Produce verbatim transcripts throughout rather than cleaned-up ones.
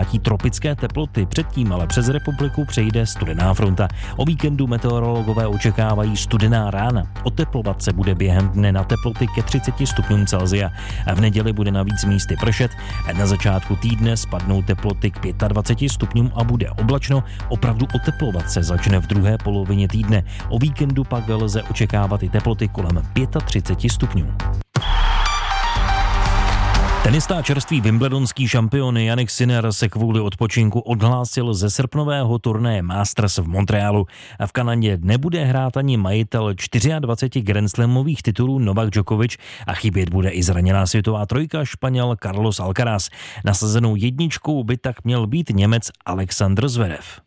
platí tropické teploty, předtím ale přes republiku přejde studená fronta. O víkendu meteorologové očekávají studená rána. Oteplovat se bude během dne na teploty ke třiceti stupňům Celsia. A v neděli bude navíc místy pršet. Na začátku týdne spadnou teploty k dvaceti pěti stupňům a bude oblačno. Opravdu oteplovat se začne v druhé polovině týdne. O víkendu pak lze očekávat i teploty kolem třiceti pěti stupňů. Tenista čerstvý wimbledonský šampion Jannik Sinner se kvůli odpočinku odhlásil ze srpnového turnaje Masters v Montrealu. V Kanadě nebude hrát ani majitel dvaceti čtyři Grand Slamových titulů Novak Djokovic a chybět bude i zraněná světová trojka Španěl Carlos Alcaraz. Nasazenou jedničkou by tak měl být Němec Alexander Zverev.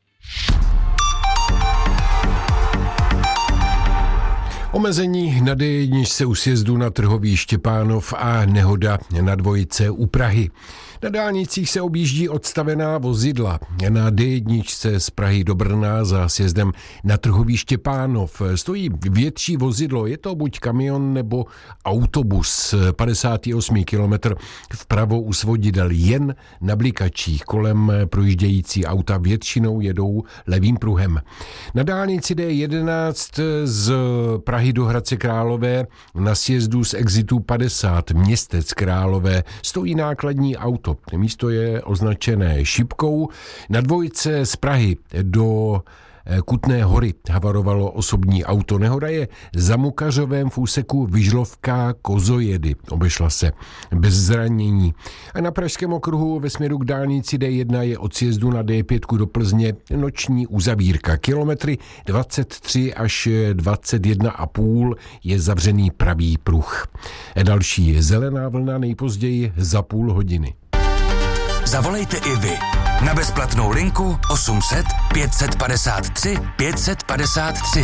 Omezení na dé jedna se u sjezdu na Trhový Štěpánov a nehoda na dvojice u Prahy. Na dálnicích se objíždí odstavená vozidla. Na dé jedna z Prahy do Brna za sjezdem na Trhový Štěpánov stojí větší vozidlo. Je to buď kamion nebo autobus. padesátý osmý kilometr vpravo u svodidel jen na blikačích. Kolem projíždějící auta většinou jedou levým pruhem. Na dálnici dé jedenáct z Prahy do Hradce Králové na sjezdu z exitu padesát Městec Králové stojí nákladní auto. Místo je označené šipkou. Na dvojce z Prahy do Kutné Hory havarovalo osobní auto. Nehoda je za Mukařovém v úseku Vyžlovka Kozojedy. Obešla se bez zranění. A na Pražském okruhu ve směru k dálnici dé jedna je od sjezdu na dé pět do Plzně noční uzavírka. Kilometry dvacet tři až dvacet jedna a půl je zavřený pravý pruh. Další zelená vlna nejpozději za půl hodiny. Zavolejte i vy na bezplatnou linku osm set pět set padesát tři pět set padesát tři.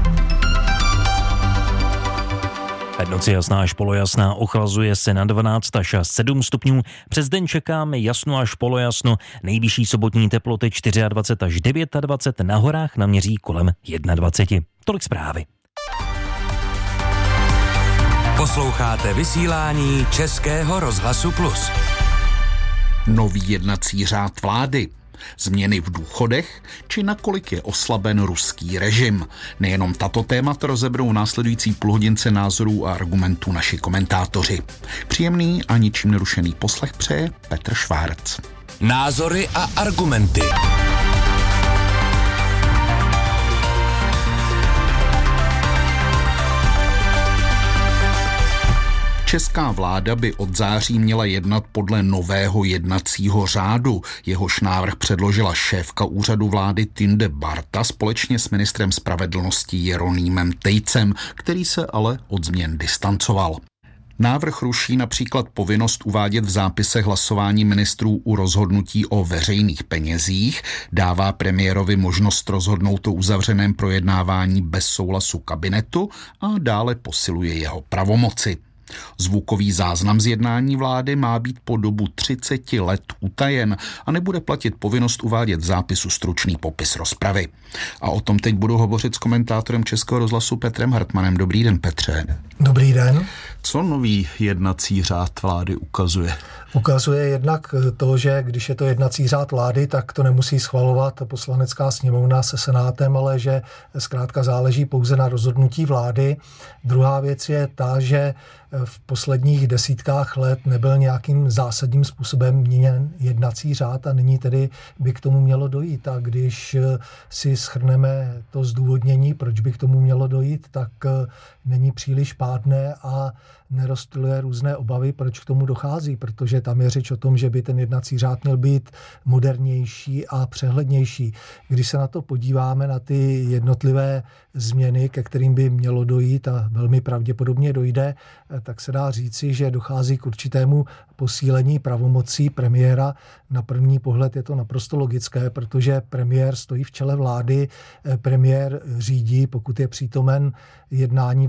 V noci jasná až polojasná, ochlazuje se na dvanáct až sedm stupňů. Přes den čekáme jasno až polojasno, nejvyšší sobotní teploty dvacet čtyři až dvacet devět, na horách naměří kolem dvacet jedna. Tolik zprávy. Posloucháte vysílání Českého rozhlasu Plus. Nový jednací řád vlády, změny v důchodech, či nakolik je oslaben ruský režim. Nejenom tato témata rozeberou následující půlhodince názorů a argumentů naši komentátoři. Příjemný a ničím nerušený poslech přeje Petr Švárc. Názory a argumenty. Česká vláda by od září měla jednat podle nového jednacího řádu. Jehož návrh předložila šéfka úřadu vlády Tinde Barta společně s ministrem spravedlnosti Jeronýmem Tejcem, který se ale od změn distancoval. Návrh ruší například povinnost uvádět v zápisech hlasování ministrů u rozhodnutí o veřejných penězích, dává premiérovi možnost rozhodnout o uzavřeném projednávání bez souhlasu kabinetu a dále posiluje jeho pravomoci. Zvukový záznam z jednání vlády má být po dobu třicet let utajen a nebude platit povinnost uvádět v zápisu stručný popis rozpravy. A o tom teď budu hovořit s komentátorem Českého rozhlasu Petrem Hartmanem. Dobrý den, Petře. Dobrý den. Co nový jednací řád vlády ukazuje? Ukazuje jednak to, že když je to jednací řád vlády, tak to nemusí schvalovat poslanecká sněmovna se senátem, ale že zkrátka záleží pouze na rozhodnutí vlády. Druhá věc je ta, že v posledních desítkách let nebyl nějakým zásadním způsobem měněn jednací řád a nyní tedy by k tomu mělo dojít. A když si shrneme to zdůvodnění, proč by k tomu mělo dojít, tak není příliš pádné a nerozptyluje různé obavy, proč k tomu dochází, protože tam je řeč o tom, že by ten jednací řád měl být modernější a přehlednější. Když se na to podíváme, na ty jednotlivé změny, ke kterým by mělo dojít a velmi pravděpodobně dojde, tak se dá říci, že dochází k určitému posílení pravomocí premiéra. Na první pohled je to naprosto logické, protože premiér stojí v čele vlády, premiér řídí, pokud je přítomen jednání vlády,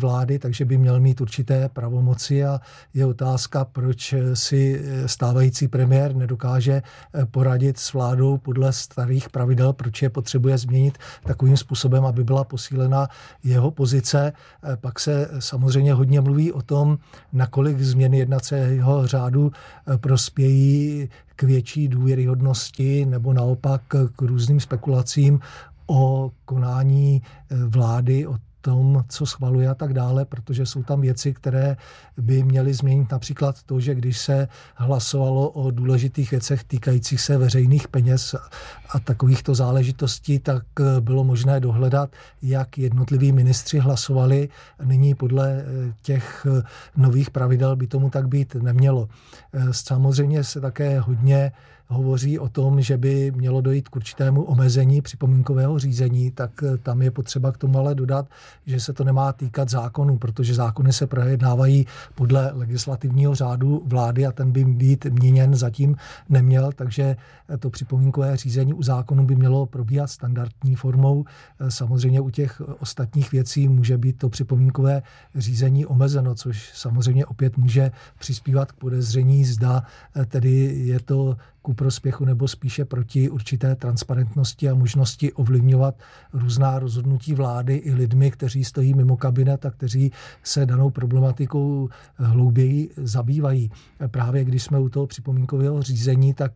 vlády, takže by měl mít určité pravomoci a je otázka, proč si stávající premiér nedokáže poradit s vládou podle starých pravidel, proč je potřebuje změnit takovým způsobem, aby byla posílena jeho pozice. Pak se samozřejmě hodně mluví o tom, nakolik změny jednacího řádu prospějí k větší důvěryhodnosti nebo naopak k různým spekulacím o konání vlády, o tom, co schvaluje a tak dále, protože jsou tam věci, které by měly změnit například to, že když se hlasovalo o důležitých věcech týkajících se veřejných peněz a takovýchto záležitostí, tak bylo možné dohledat, jak jednotliví ministři hlasovali. Nyní podle těch nových pravidel by tomu tak být nemělo. Samozřejmě se také hodně hovoří o tom, že by mělo dojít k určitému omezení připomínkového řízení, tak tam je potřeba k tomu ale dodat, že se to nemá týkat zákonů, protože zákony se projednávají podle legislativního řádu vlády a ten by být měněn zatím neměl, takže to připomínkové řízení u zákonu by mělo probíhat standardní formou. Samozřejmě u těch ostatních věcí může být to připomínkové řízení omezeno, což samozřejmě opět může přispívat k podezření, zda tedy je to ku prospěchu nebo spíše proti určité transparentnosti a možnosti ovlivňovat různá rozhodnutí vlády i lidmi, kteří stojí mimo kabinet a kteří se danou problematikou hlouběji zabývají. Právě když jsme u toho připomínkového řízení, tak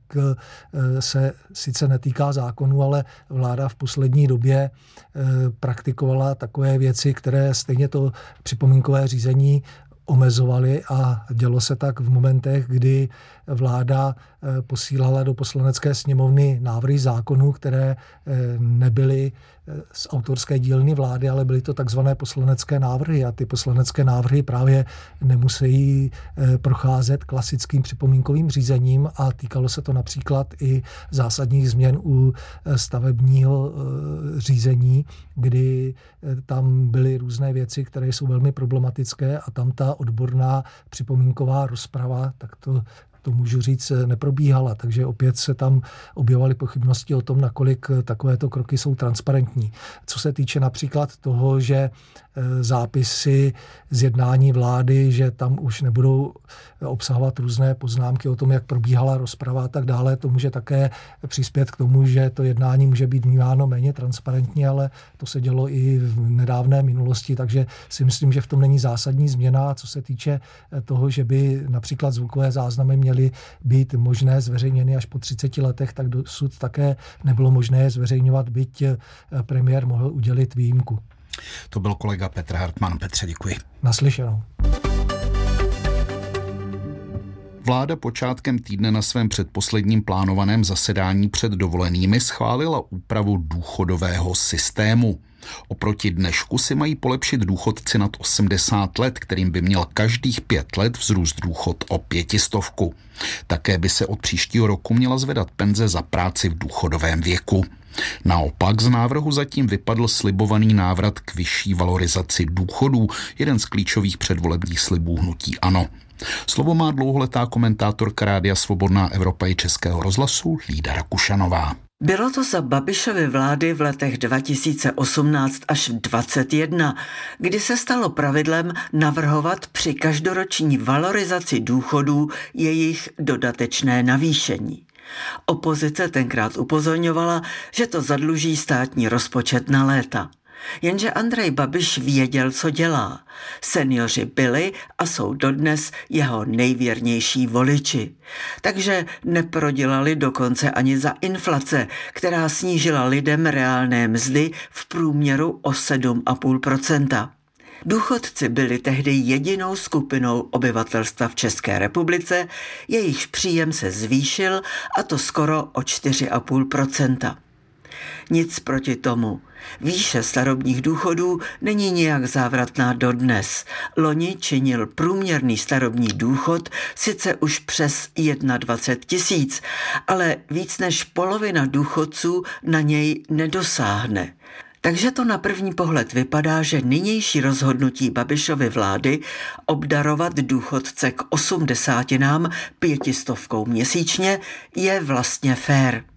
se sice netýká zákonu, ale vláda v poslední době praktikovala takové věci, které stejně to připomínkové řízení omezovali a dělo se tak v momentech, kdy vláda posílala do Poslanecké sněmovny návrhy zákonů, které nebyly z autorské dílny vlády, ale byly to takzvané poslanecké návrhy a ty poslanecké návrhy právě nemusí procházet klasickým připomínkovým řízením a týkalo se to například i zásadních změn u stavebního řízení, kdy tam byly různé věci, které jsou velmi problematické a tam ta odborná připomínková rozprava, tak to to můžu říct, neprobíhala. Takže opět se tam objevovaly pochybnosti o tom, nakolik takovéto kroky jsou transparentní. Co se týče například toho, že zápisy z jednání vlády, že tam už nebudou obsahovat různé poznámky o tom, jak probíhala rozprava a tak dále, to může také přispět k tomu, že to jednání může být vnímáno méně transparentně, ale to se dělo i v nedávné minulosti, takže si myslím, že v tom není zásadní změna. Co se týče toho, že by například zvukové záznamy měly být možné zveřejněny až po třiceti letech, tak dosud také nebylo možné je zveřejňovat, byť premiér mohl udělit výjimku. To byl kolega Petr Hartmann. Petře, děkuji. Naslyšenou. Vláda počátkem týdne na svém předposledním plánovaném zasedání před dovolenými schválila úpravu důchodového systému. Oproti dnešku si mají polepšit důchodci nad osmdesát let, kterým by měl každých pět let vzrůst důchod o pětistovku. Také by se od příštího roku měla zvedat penze za práci v důchodovém věku. Naopak z návrhu zatím vypadl slibovaný návrat k vyšší valorizaci důchodů, jeden z klíčových předvolebních slibů hnutí ANO. Slovo má dlouholetá komentátorka Rádia Svobodná Evropa i Českého rozhlasu Lída Rakušanová. Bylo to za Babišovy vlády v letech dva tisíce osmnáct až dvacet jedna, kdy se stalo pravidlem navrhovat při každoroční valorizaci důchodů jejich dodatečné navýšení. Opozice tenkrát upozorňovala, že to zadluží státní rozpočet na léta. Jenže Andrej Babiš věděl, co dělá. Seniori byli a jsou dodnes jeho nejvěrnější voliči. Takže neprodělali dokonce ani za inflace, která snížila lidem reálné mzdy v průměru o sedm celá pět procenta. Důchodci byli tehdy jedinou skupinou obyvatelstva v České republice, jejichž příjem se zvýšil, a to skoro o čtyři celá pět procenta. Nic proti tomu. Výše starobních důchodů není nijak závratná dodnes. Loni činil průměrný starobní důchod sice už přes dvacet jedna tisíc, ale víc než polovina důchodců na něj nedosáhne. Takže to na první pohled vypadá, že nynější rozhodnutí Babišovy vlády obdarovat důchodce k osmdesátinám pětistovkou měsíčně je vlastně fér.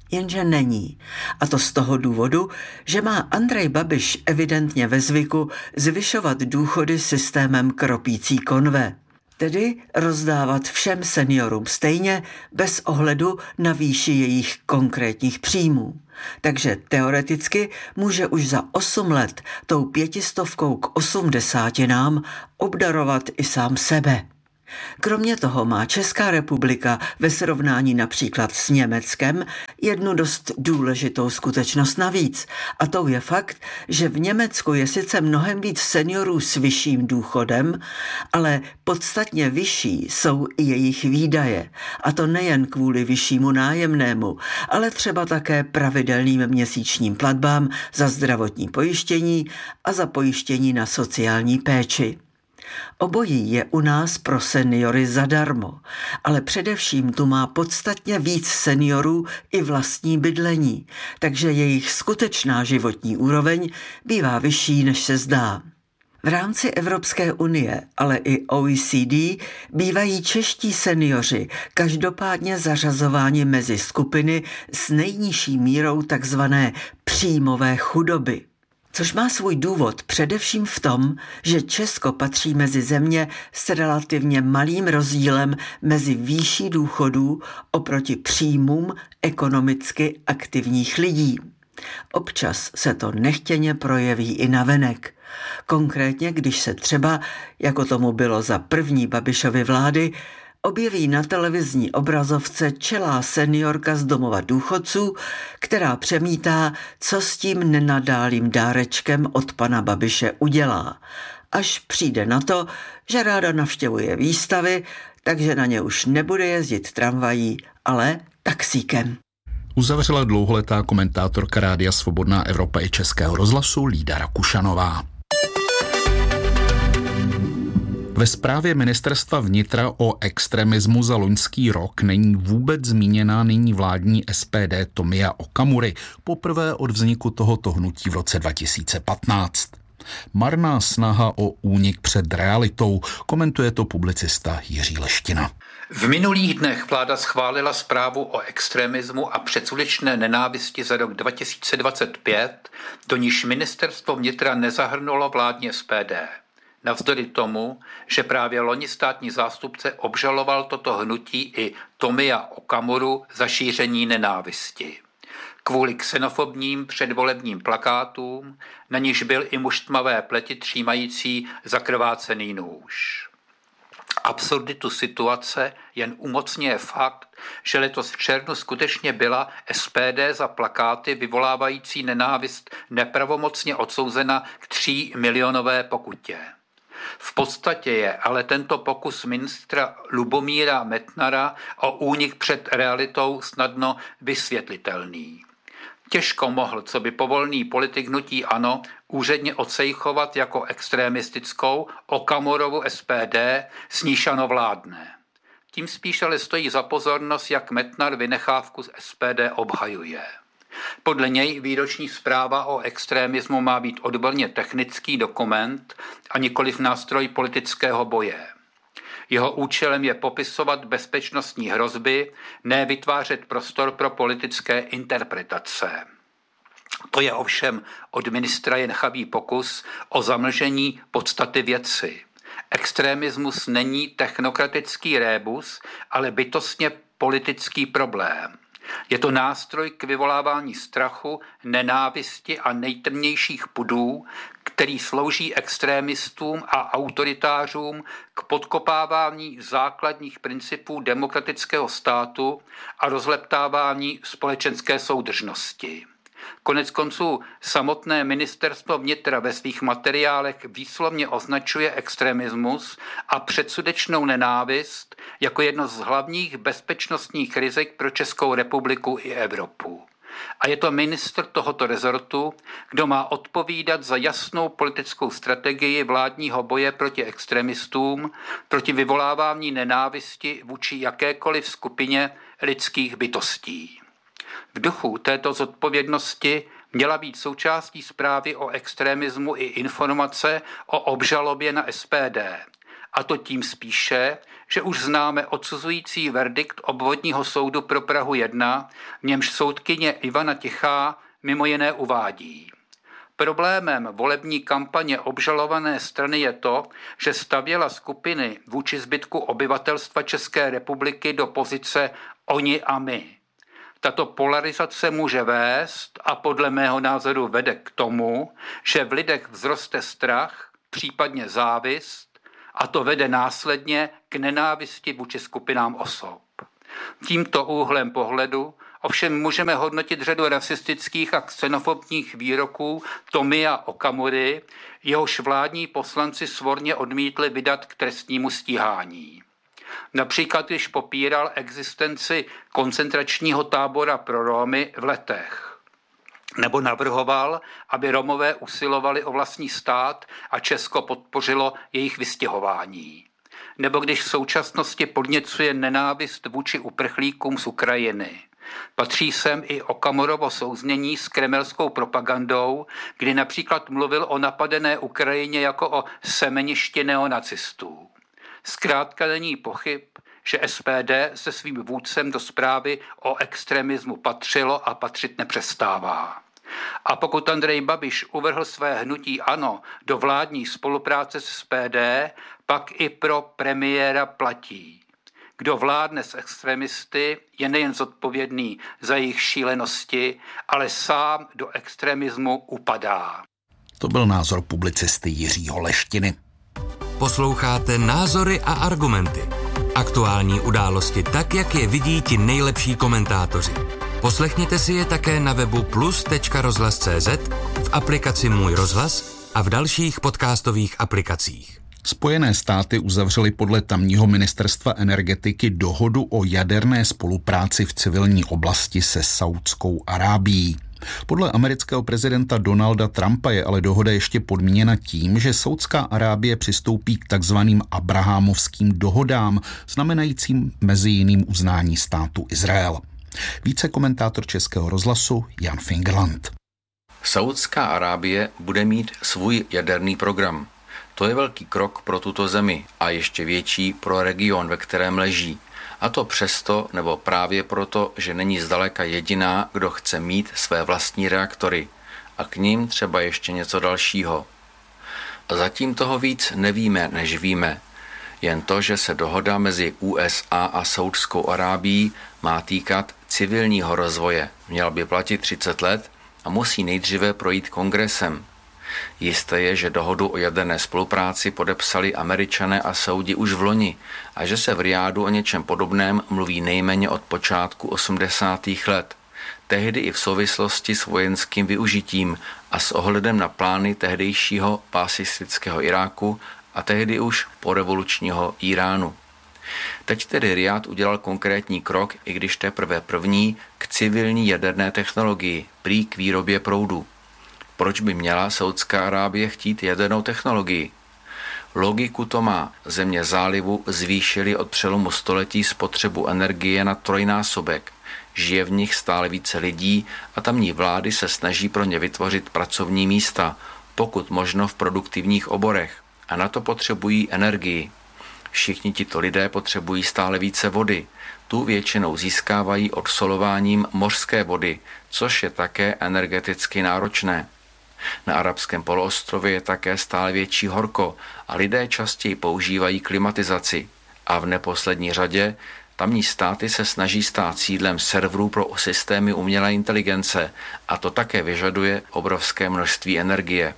Jenže není. A to z toho důvodu, že má Andrej Babiš evidentně ve zvyku zvyšovat důchody systémem kropící konve. Tedy rozdávat všem seniorům stejně, bez ohledu na výši jejich konkrétních příjmů. Takže teoreticky může už za osm let tou pětistovkou k osmdesátinám obdarovat i sám sebe. Kromě toho má Česká republika ve srovnání například s Německem jednu dost důležitou skutečnost navíc. A tou je fakt, že v Německu je sice mnohem víc seniorů s vyšším důchodem, ale podstatně vyšší jsou i jejich výdaje. A to nejen kvůli vyššímu nájemnému, ale třeba také pravidelným měsíčním platbám za zdravotní pojištění a za pojištění na sociální péči. Obojí je u nás pro seniory zadarmo, ale především tu má podstatně víc seniorů i vlastní bydlení, takže jejich skutečná životní úroveň bývá vyšší, než se zdá. V rámci Evropské unie, ale i O E C D bývají čeští seniori každopádně zařazováni mezi skupiny s nejnižší mírou takzvané příjmové chudoby. Což má svůj důvod především v tom, že Česko patří mezi země s relativně malým rozdílem mezi výší důchodů oproti příjmům ekonomicky aktivních lidí. Občas se to nechtěně projeví i navenek. Konkrétně, když se třeba, jako tomu bylo za první Babišovy vlády, objeví na televizní obrazovce čelá seniorka z domova důchodců, která přemítá, co s tím nenadálým dárečkem od pana Babiše udělá. Až přijde na to, že ráda navštěvuje výstavy, takže na ně už nebude jezdit tramvají, ale taxíkem. Uzavřela dlouholetá komentátorka Rádia Svobodná Evropa i Českého rozhlasu Lída Rakušanová. Ve zprávě ministerstva vnitra o extremismu za loňský rok není vůbec zmíněná nyní vládní S P D Tomia Okamury, poprvé od vzniku tohoto hnutí v roce dva tisíce patnáct. Marná snaha o únik před realitou, komentuje to publicista Jiří Leština. V minulých dnech vláda schválila zprávu o extremismu a předsudečné nenávisti za rok dva tisíce dvacet pět, do níž ministerstvo vnitra nezahrnulo vládní S P D. Navzdory tomu, že právě loni státní zástupce obžaloval toto hnutí i Tomia Okamuru za šíření nenávisti. Kvůli xenofobním předvolebním plakátům, na níž byl i muž tmavé pleti třímající zakrvácený nůž. Absurditu situace jen umocňuje fakt, že letos v červnu skutečně byla S P D za plakáty vyvolávající nenávist nepravomocně odsouzena k tří milionové pokutě. V podstatě je ale tento pokus ministra Lubomíra Metnara o únik před realitou snadno vysvětlitelný. Těžko mohl, co by povolný politik hnutí ANO, úředně odsejchovat jako extremistickou Okamurovu S P D, s níž ANO vládne. Tím spíš ale stojí za pozornost, jak Metnar vynechávku z S P D obhajuje. Podle něj výroční zpráva o extremismu má být odborně technický dokument a nikoliv nástroj politického boje. Jeho účelem je popisovat bezpečnostní hrozby, ne vytvářet prostor pro politické interpretace. To je ovšem od ministra jen chabý pokus o zamlžení podstaty věci. Extremismus není technokratický rébus, ale bytostně politický problém. Je to nástroj k vyvolávání strachu, nenávisti a nejtemnějších pudů, který slouží extremistům a autoritářům k podkopávání základních principů demokratického státu a rozleptávání společenské soudržnosti. Konec konců samotné ministerstvo vnitra ve svých materiálech výslovně označuje extremismus a předsudečnou nenávist jako jedno z hlavních bezpečnostních rizik pro Českou republiku i Evropu. A je to ministr tohoto rezortu, kdo má odpovídat za jasnou politickou strategii vládního boje proti extremistům, proti vyvolávání nenávisti vůči jakékoliv skupině lidských bytostí. V duchu této zodpovědnosti měla být součástí zprávy o extremismu i informace o obžalobě na S P D. A to tím spíše, že už známe odsuzující verdikt obvodního soudu pro Prahu jedna, v němž soudkyně Ivana Tichá mimo jiné uvádí. Problémem volební kampaně obžalované strany je to, že stavěla skupiny vůči zbytku obyvatelstva České republiky do pozice oni a my. Tato polarizace může vést a podle mého názoru vede k tomu, že v lidech vzroste strach, případně závist, a to vede následně k nenávisti vůči skupinám osob. Tímto úhlem pohledu ovšem můžeme hodnotit řadu rasistických a xenofobních výroků Tomia Okamury, jehož vládní poslanci svorně odmítli vydat k trestnímu stíhání. Například když popíral existenci koncentračního tábora pro Romy v Letech. Nebo navrhoval, aby Romové usilovali o vlastní stát a Česko podpořilo jejich vystěhování. Nebo když v současnosti podněcuje nenávist vůči uprchlíkům z Ukrajiny. Patří sem i Okamurovo souznění s kremelskou propagandou, kdy například mluvil o napadené Ukrajině jako o semeništi neonacistů. Zkrátka není pochyb, že S P D se svým vůdcem do zprávy o extremismu patřilo a patřit nepřestává. A pokud Andrej Babiš uvrhl své hnutí ANO do vládní spolupráce s S P D, pak i pro premiéra platí. Kdo vládne s extremisty, je nejen zodpovědný za jejich šílenosti, ale sám do extremismu upadá. To byl názor publicisty Jiřího Leštiny. Posloucháte Názory a argumenty. Aktuální události tak, jak je vidí ti nejlepší komentátoři. Poslechněte si je také na webu plus tečka rozhlas tečka cé zet, v aplikaci Můj rozhlas a v dalších podcastových aplikacích. Spojené státy uzavřely podle tamního ministerstva energetiky dohodu o jaderné spolupráci v civilní oblasti se Saudskou Arábií. Podle amerického prezidenta Donalda Trumpa je ale dohoda ještě podmíněna tím, že Saudská Arábie přistoupí k takzvaným abrahamovským dohodám, znamenajícím mezi jiným uznání státu Izrael. Více komentátor Českého rozhlasu Jan Fingerland. Saudská Arábie bude mít svůj jaderný program. To je velký krok pro tuto zemi a ještě větší pro region, ve kterém leží. A to přesto, nebo právě proto, že není zdaleka jediná, kdo chce mít své vlastní reaktory. A k ním třeba ještě něco dalšího. Zatím toho víc nevíme, než víme. Jen to, že se dohoda mezi U S A a Saudskou Arábií má týkat civilního rozvoje. Měla by platit třicet let a musí nejdříve projít kongresem. Jisté je, že dohodu o jaderné spolupráci podepsali Američané a Saudi už v loni a že se v Rijádu o něčem podobném mluví nejméně od počátku osmdesátých let. Tehdy i v souvislosti s vojenským využitím a s ohledem na plány tehdejšího basistického Iráku a tehdy už porevolučního Iránu. Teď tedy Rijád udělal konkrétní krok, i když teprve první, k civilní jaderné technologii, prý k výrobě proudu. Proč by měla Saudská Arábie chtít jadernou technologii? Logiku to má. Země zálivu zvýšily od přelomu století spotřebu energie na trojnásobek. Žije v nich stále více lidí a tamní vlády se snaží pro ně vytvořit pracovní místa, pokud možno v produktivních oborech. A na to potřebují energii. Všichni tito lidé potřebují stále více vody. Tu většinou získávají odsolováním mořské vody, což je také energeticky náročné. Na arabském poloostrově je také stále větší horko a lidé častěji používají klimatizaci. A v neposlední řadě tamní státy se snaží stát sídlem serverů pro systémy umělé inteligence a to také vyžaduje obrovské množství energie.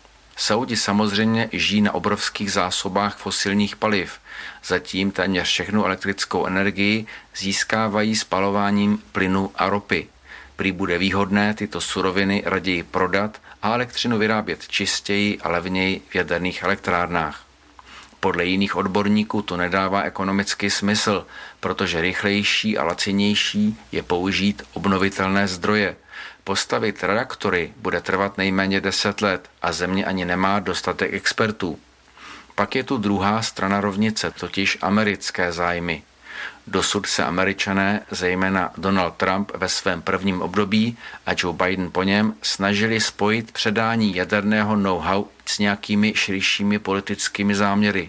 Saudi samozřejmě žijí na obrovských zásobách fosilních paliv. Zatím téměř všechnu elektrickou energii získávají spalováním plynu a ropy. Prý bude výhodné tyto suroviny raději prodat a elektřinu vyrábět čistěji a levněji v jaderných elektrárnách. Podle jiných odborníků to nedává ekonomický smysl, protože rychlejší a lacinější je použít obnovitelné zdroje. Postavit reaktory bude trvat nejméně deset let a země ani nemá dostatek expertů. Pak je tu druhá strana rovnice, totiž americké zájmy. Dosud se Američané, zejména Donald Trump ve svém prvním období a Joe Biden po něm, snažili spojit předání jaderného know-how s nějakými širšími politickými záměry.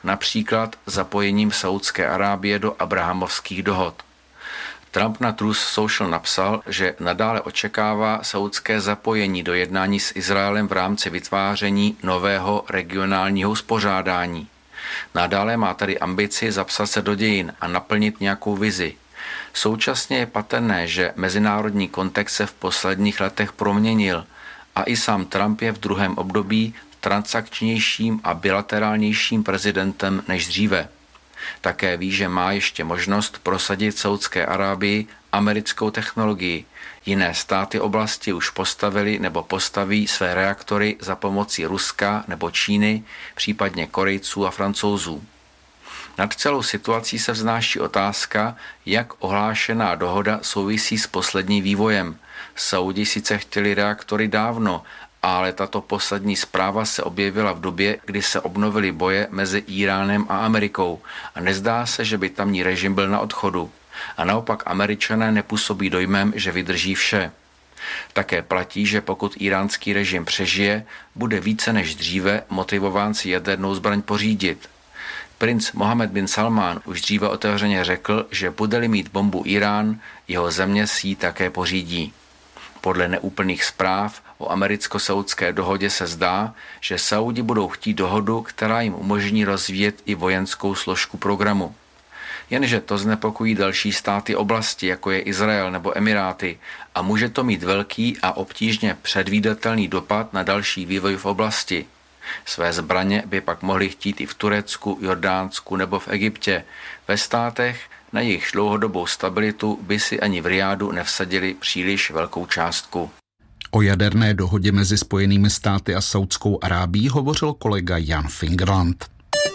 například zapojením Saúdské Arábie do abrahamovských dohod. Trump na Truth Social napsal, že nadále očekává saúdské zapojení do jednání s Izraelem v rámci vytváření nového regionálního uspořádání. Nadále má tady ambici zapsat se do dějin a naplnit nějakou vizi. Současně je patrné, že mezinárodní kontext se v posledních letech proměnil a i sám Trump je v druhém období transakčnějším a bilaterálnějším prezidentem než dříve. Také ví, že má ještě možnost prosadit Saúdské Arábii americkou technologii. Jiné státy oblasti už postavili nebo postaví své reaktory za pomocí Ruska nebo Číny, případně Korejců a Francouzů. Nad celou situací se vznáší otázka, jak ohlášená dohoda souvisí s posledním vývojem. Saudi sice chtěli reaktory dávno, ale tato poslední zpráva se objevila v době, kdy se obnovily boje mezi Íránem a Amerikou a nezdá se, že by tamní režim byl na odchodu. A naopak Američané nepůsobí dojmem, že vydrží vše. Také platí, že pokud íránský režim přežije, bude více než dříve motivován si jadernou zbraň pořídit. Princ Mohammed bin Salman už dříve otevřeně řekl, že bude-li mít bombu Irán, jeho země si ji také pořídí. Podle neúplných zpráv o americko-saúdské dohodě se zdá, že Saudi budou chtít dohodu, která jim umožní rozvíjet i vojenskou složku programu. Jenže to znepokojí další státy oblasti, jako je Izrael nebo Emiráty, a může to mít velký a obtížně předvídatelný dopad na další vývoj v oblasti. Své zbraně by pak mohli chtít i v Turecku, Jordánsku nebo v Egyptě, ve státech, na jejich dlouhodobou stabilitu by si ani v Rijádu nevsadili příliš velkou částku. O jaderné dohodě mezi Spojenými státy a Saúdskou Arábií hovořil kolega Jan Fingerland.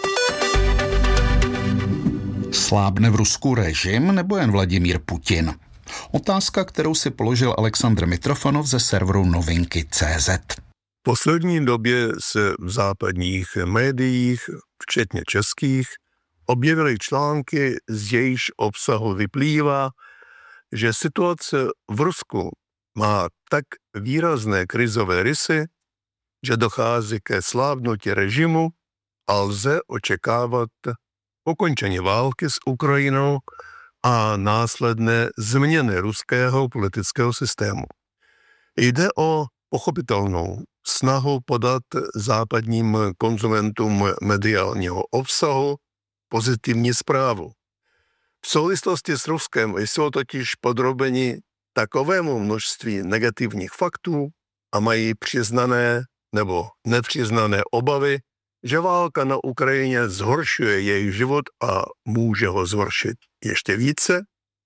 Slábne v Rusku režim nebo jen Vladimír Putin? Otázka, kterou si položil Aleksandr Mitrofanov ze serveru novinky tečka cé zet. V poslední době se v západních médiích, včetně českých, objevily články, z jejichž obsahu vyplývá, že situace v Rusku má tak výrazné krizové rysy, že dochází ke slábnutí režimu a lze očekávat ukončení války s Ukrajinou a následné změny ruského politického systému. Jde o pochopitelnou snahu podat západním konzumentům mediálního obsahu pozitivní zprávu. V souvislosti s Ruskem jsou totiž podrobeni takovému množství negativních faktů a mají přiznané nebo nepřiznané obavy, že válka na Ukrajině zhoršuje jejich život a může ho zhoršit ještě více,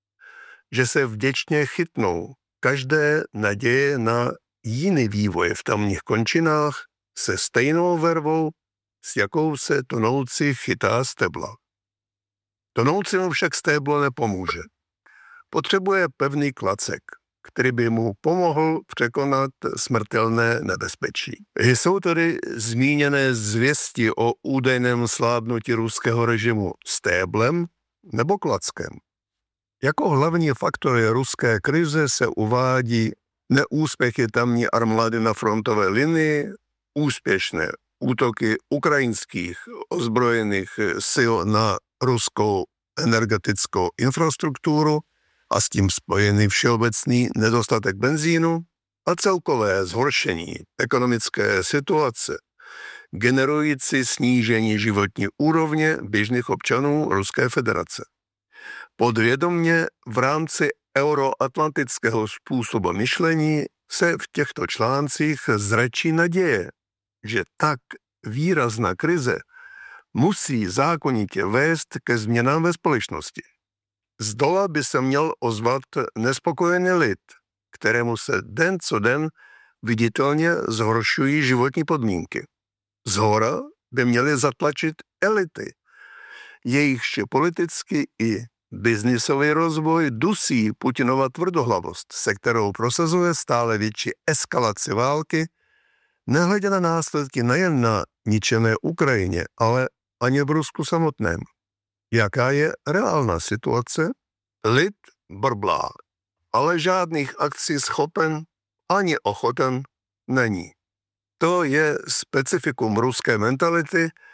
že se vděčně chytnou každé naděje na jiný vývoj v tamních končinách se stejnou vervou, s jakou se tonoucí chytá stebla. Tonoucímu však stéblo nepomůže. Potřebuje pevný klacek, který by mu pomohl překonat smrtelné nebezpečí. Jsou tedy zmíněné zvěsti o údajném slábnutí ruského režimu stéblem nebo klackem. Jako hlavní faktory ruské krize se uvádí neúspěchy tamní armády na frontové linii, úspěšné útoky ukrajinských ozbrojených sil na ruskou energetickou infrastrukturu a s tím spojený všeobecný nedostatek benzínu a celkové zhoršení ekonomické situace, generující snížení životní úrovně běžných občanů Ruské federace. Podvědomě v rámci euroatlantického způsobu myšlení se v těchto článcích zračí naděje, že tak výrazná krize musí zákonitě vést ke změnám ve společnosti. Zdola by se měl ozvat nespokojený lid, kterému se den co den viditelně zhoršují životní podmínky. Zhora by měly zatlačit elity, jejichž politický i biznisový rozvoj dusí Putinova tvrdohlavost, se kterou prosazuje stále větší eskalaci války, nehledě na následky nejen na ničené Ukrajině, ale ani v Rusku samotném. Jaká je reálná situace? Lid brblá, ale žádných akcí schopen ani ochoten není. To je specifikum ruské mentality,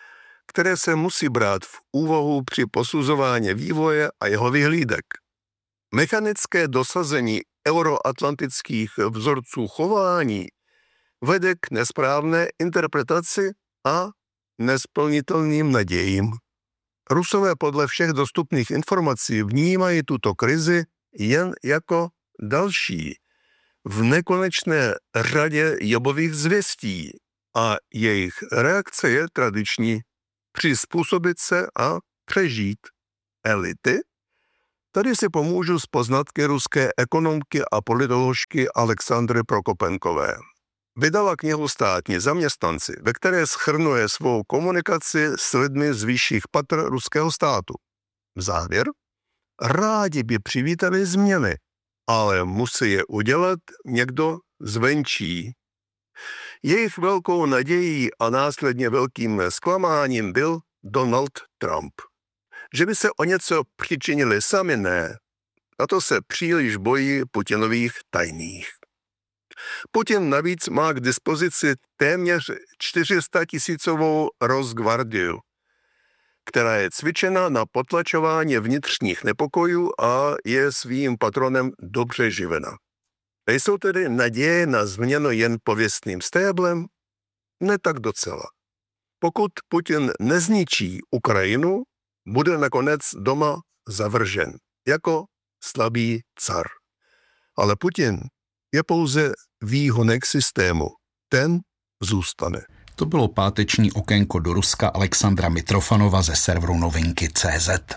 které se musí brát v úvahu při posuzování vývoje a jeho vyhlídek. Mechanické dosazení euroatlantických vzorců chování vede k nesprávné interpretaci a nesplnitelným nadějím. Rusové podle všech dostupných informací vnímají tuto krizi jen jako další v nekonečné řadě jobových zvěstí a jejich reakce je tradiční přizpůsobit se a přežít. Elity? Tady si pomůžu z poznatky ruské ekonomky a politoložky Alexandry Prokopenkové. Vydala knihu Státní zaměstnanci, ve které shrnuje svou komunikaci s lidmi z vyšších patr ruského státu. Závěr? Rádi by přivítali změny, ale musí je udělat někdo zvenčí. Jejich velkou nadějí a následně velkým zklamáním byl Donald Trump. Že by se o něco přičinili sami, ne. A to se příliš bojí Putinových tajných. Putin navíc má k dispozici téměř čtyři sta tisícovou Rosgvardiu, která je cvičena na potlačování vnitřních nepokojů a je svým patronem dobře živena. Nejsou tedy naděje na změnu jen pověstným stéblem? Ne tak docela. Pokud Putin nezničí Ukrajinu, bude nakonec doma zavržen jako slabý car. Ale Putin je pouze výhonek systému. Ten zůstane. To bylo páteční okénko do Ruska Alexandra Mitrofanova ze serveru novinky tečka cé zet.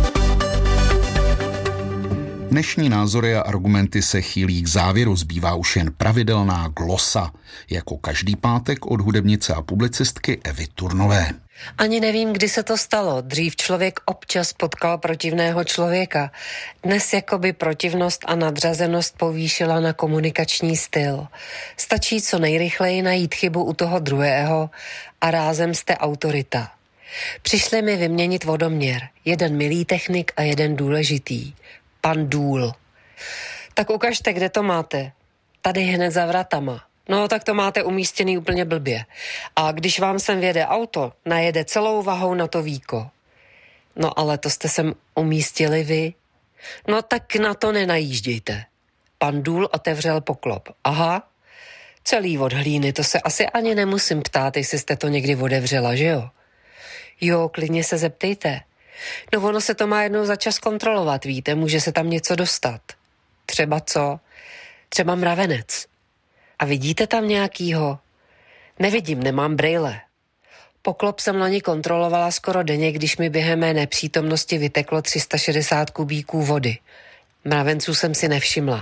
Dnešní názory a argumenty se chýlí k závěru, zbývá už jen pravidelná glosa, jako každý pátek od hudebnice a publicistky Evy Turnové. Ani nevím, kdy se to stalo. Dřív člověk občas potkal protivného člověka. Dnes jakoby protivnost a nadřazenost povýšila na komunikační styl. Stačí co nejrychleji najít chybu u toho druhého a rázem jste autorita. Přišli mi vyměnit vodoměr. Jeden milý technik a jeden důležitý. Pan Důl. Tak ukažte, kde to máte. Tady hned za vratama. No, tak to máte umístěný úplně blbě. A když vám sem vjede auto, najede celou vahou na to víko. No, ale to jste sem umístili vy. No, tak na to nenajíždějte. Pan Důl otevřel poklop. Aha, celý od hlíny, to se asi ani nemusím ptát, jestli jste to někdy otevřela, že jo? Jo, klidně se zeptejte. No, ono se to má jednou za čas kontrolovat, víte, může se tam něco dostat. Třeba co? Třeba mravenec. A vidíte tam nějakýho? Nevidím, nemám brejle. Poklop jsem loni kontrolovala skoro denně, když mi během mé nepřítomnosti vyteklo tři sta šedesát kubíků vody. Mravenců jsem si nevšimla.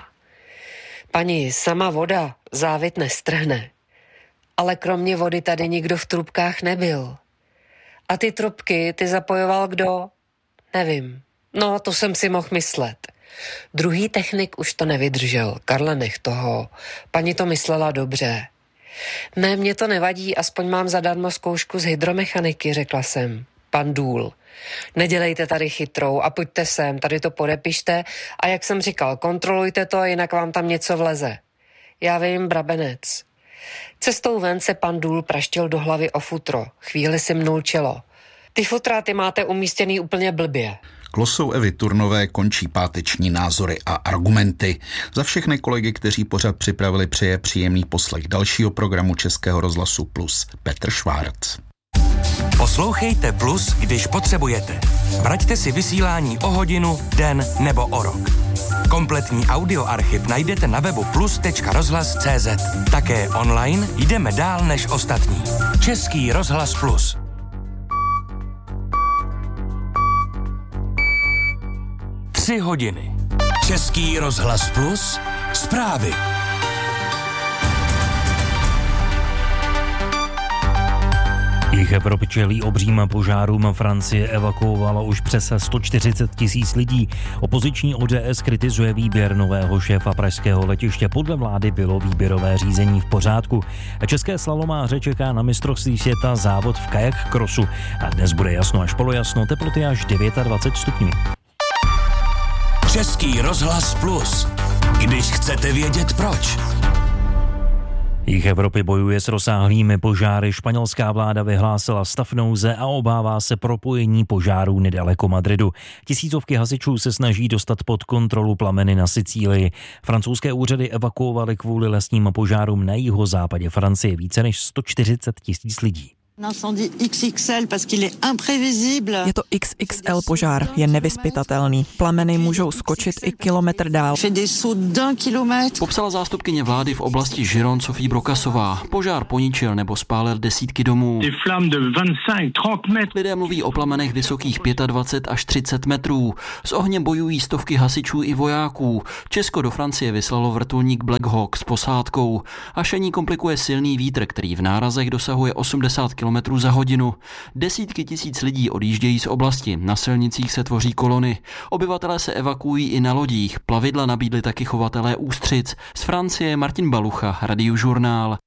Paní, sama voda závit nestrhne. Ale kromě vody tady nikdo v trubkách nebyl. A ty trubky, ty zapojoval kdo? Nevím. No, to jsem si mohl myslet. Druhý technik už to nevydržel. Karle, nech toho. Paní to myslela dobře. Ne, mě to nevadí, aspoň mám zadarmo zkoušku z hydromechaniky, řekla jsem. Pan Důl. Nedělejte tady chytrou a pojďte sem, tady to podepište a jak jsem říkal, kontrolujte to, jinak vám tam něco vleze. Já vím, brabenec. Cestou ven se pan Důl praštil do hlavy o futro. Chvíli si mnul čelo. Ty futra ty máte umístěný úplně blbě. Glosou Evy Turnové končí páteční názory a argumenty. Za všechny kolegy, kteří pořad připravili, přeje příjemný poslech dalšího programu Českého rozhlasu Plus Petr Švárc. Poslouchejte Plus, když potřebujete. Vraťte si vysílání o hodinu, den nebo o rok. Kompletní audioarchiv najdete na webu plus tečka rozhlas tečka cé zet. Také online jdeme dál než ostatní. Český rozhlas Plus. Tři hodiny. Český rozhlas Plus. Zprávy. Jich Evropy čelí obřím požárům. Francie evakuovala už přes sto čtyřicet tisíc lidí. Opoziční O D S kritizuje výběr nového šéfa pražského letiště. Podle vlády bylo výběrové řízení v pořádku. České slalomáře čeká na mistrovství světa závod v kajak krosu. A dnes bude jasno až polojasno, teploty až dvacet devět stupňů. Český rozhlas Plus. Když chcete vědět proč. Jih Evropy bojuje s rozsáhlými požáry. Španělská vláda vyhlásila stav nouze a obává se propojení požárů nedaleko Madridu. Tisícovky hasičů se snaží dostat pod kontrolu plameny na Sicílii. Francouzské úřady evakuovaly kvůli lesním požárům na jihozápadě Francie více než sto čtyřicet tisíc lidí. Je to iks iks el požár, je nevyzpytatelný. Plameny můžou skočit i kilometr dál. Popsala zástupkyně vlády v oblasti Giron Sophie Brokasová. Požár poničil nebo spálil desítky domů. Lidé mluví o plamenech vysokých dvacet pět až třicet metrů. S ohněm bojují stovky hasičů i vojáků. Česko do Francie vyslalo vrtulník Black Hawk s posádkou. Hašení komplikuje silný vítr, který v nárazech dosahuje osmdesát kilometrů za hodinu. Desítky tisíc lidí odjíždějí z oblasti, na silnicích se tvoří kolony. Obyvatelé se evakuují i na lodích, plavidla nabídli taky chovatelé ústřic. Z Francie Martin Balucha, Radiožurnál.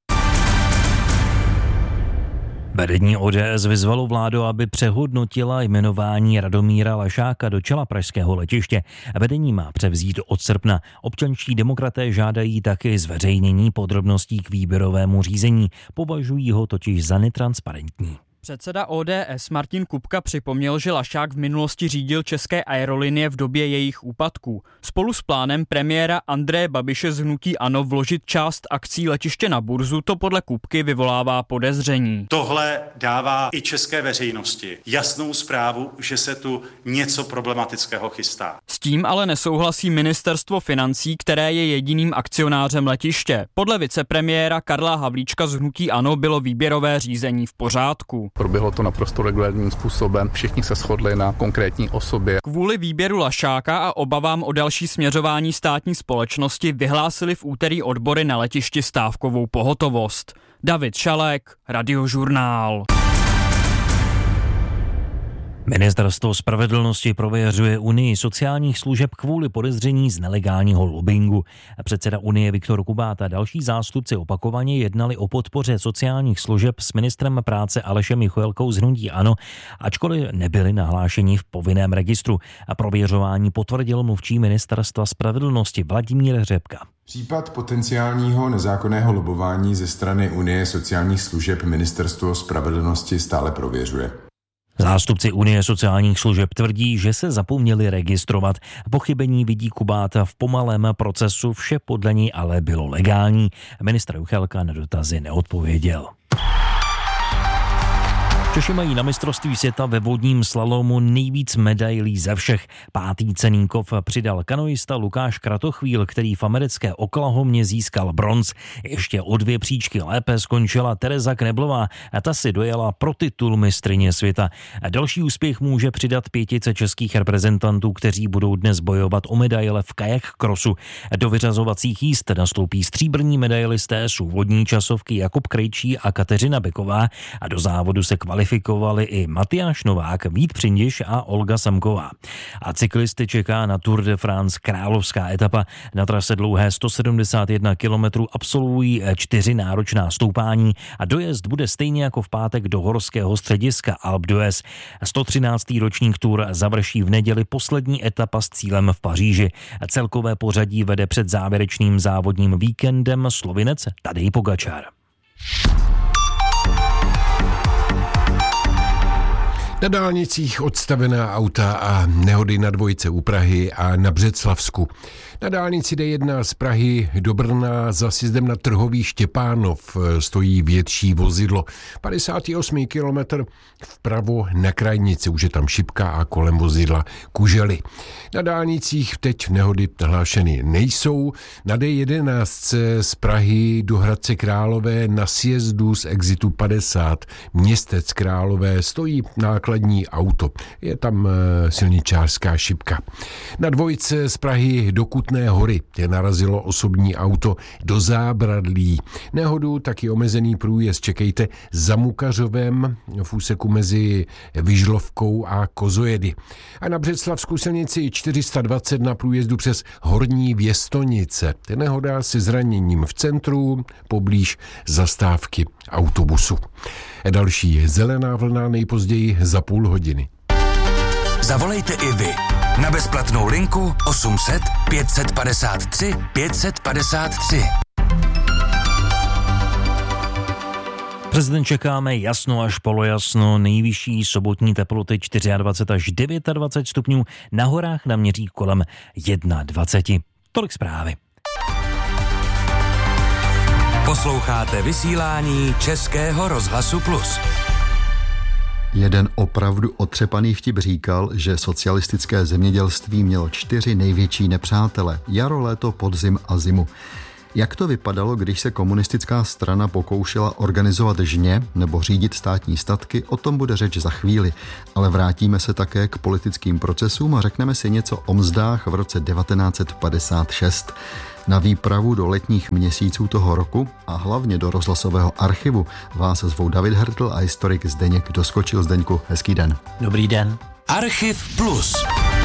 Vedení O D S vyzvalo vládu, aby přehodnotila jmenování Radomíra Lašáka do čela pražského letiště. Vedení má převzít od srpna. Občanští demokraté žádají taky zveřejnění podrobností k výběrovému řízení. Považují ho totiž za netransparentní. Předseda O D S Martin Kupka připomněl, že Lašák v minulosti řídil české aerolinie v době jejich úpadků. Spolu s plánem premiéra Andreje Babiše z hnutí ANO vložit část akcí letiště na burzu to podle Kupky vyvolává podezření. Tohle dává i české veřejnosti jasnou zprávu, že se tu něco problematického chystá. S tím ale nesouhlasí ministerstvo financí, které je jediným akcionářem letiště. Podle vicepremiéra Karla Havlíčka z hnutí ANO bylo výběrové řízení v pořádku. Proběhlo to naprosto regulárním způsobem, všichni se shodli na konkrétní osobě. Kvůli výběru Lašáka a obavám o další směřování státní společnosti vyhlásili v úterý odbory na letišti stávkovou pohotovost. David Šalek, Radiožurnál. Ministerstvo spravedlnosti prověřuje Unii sociálních služeb kvůli podezření z nelegálního lobbingu. Předseda Unie Viktor Kubát a další zástupci opakovaně jednali o podpoře sociálních služeb s ministrem práce Alešem Michůlkou z hnutí ANO, ačkoliv nebyli nahlášeni v povinném registru. A prověřování potvrdil mluvčí ministerstva spravedlnosti Vladimír Řepka. Případ potenciálního nezákonného lobování ze strany Unie sociálních služeb ministerstvo spravedlnosti stále prověřuje. Zástupci Unie sociálních služeb tvrdí, že se zapomněli registrovat. Pochybení vidí Kubáta v pomalém procesu, vše podle ní ale bylo legální. Ministr Juchelka na dotazy neodpověděl. Češi mají na mistrovství světa ve vodním slalomu nejvíc medailí ze všech. Pátý cenný kov přidal kanoista Lukáš Kratochvíl, který v americké Oklahomě získal bronz. Ještě o dvě příčky lépe skončila Tereza Kneblová a ta si dojela pro titul mistryně světa. A další úspěch může přidat pětice českých reprezentantů, kteří budou dnes bojovat o medaile v kajak krosu. Do vyřazovacích jízd nastoupí stříbrní medailisté z vodní časovky Jakub Krejčí a Kateřina Beková a do závodu se kvalifikovali i Matyáš Novák, Vít Přindiš a Olga Samková. A cyklisty čeká na Tour de France královská etapa. Na trase dlouhé sto sedmdesát jedna kilometrů absolvují čtyři náročná stoupání a dojezd bude stejně jako v pátek do horského střediska Alpe d'Huez. sto třináctý ročník Tour završí v neděli poslední etapa s cílem v Paříži. Celkové pořadí vede před závěrečným závodním víkendem Slovinec Tadej Pogačar. Na dálnicích odstavená auta a nehody na dvojce u Prahy a na Břeclavsku. Na dálnici D jedna z Prahy do Brna za sjezdem na Trhový Štěpánov stojí větší vozidlo. padesátý osmý kilometr vpravo na krajnici, už je tam šipka a kolem vozidla kužely. Na dálnicích teď nehody hlášeny nejsou. Na D jedenáct z Prahy do Hradce Králové na sjezdu z exitu padesát Městec Králové stojí nákladní auto. Je tam silničářská šipka. Na dvojce z Prahy do Kutné Hory je narazilo osobní auto do zábradlí. Nehodu taky omezený průjezd čekejte za Mukařovem v úseku mezi Vyžlovkou a Kozojedy. A na Břeclavskou silnici čtyři sta dvacet na průjezdu přes Horní Věstonice. Nehoda se zraněním v centru poblíž zastávky autobusu. Další zelená vlna nejpozději za půl hodiny. Zavolejte i vy na bezplatnou linku osm set pět set padesát tři pět set padesát tři. Přes den čekáme jasno až polojasno, nejvyšší sobotní teploty dvacet čtyři až dvacet devět stupňů, na horách naměří kolem dvacet jedna. Tolik zprávy. Posloucháte vysílání Českého rozhlasu Plus. Jeden opravdu otřepaný vtip říkal, že socialistické zemědělství mělo čtyři největší nepřátele: jaro, léto, podzim a zimu. Jak to vypadalo, když se komunistická strana pokoušela organizovat žně nebo řídit státní statky, o tom bude řeč za chvíli. Ale vrátíme se také k politickým procesům a řekneme si něco o mzdách v roce devatenáct set padesát šest. Na výpravu do letních měsíců toho roku a hlavně do rozhlasového archivu vás zvou David Hertl a historik Zdeněk Doskočil. Zdeňku, hezký den. Dobrý den. Archiv Plus.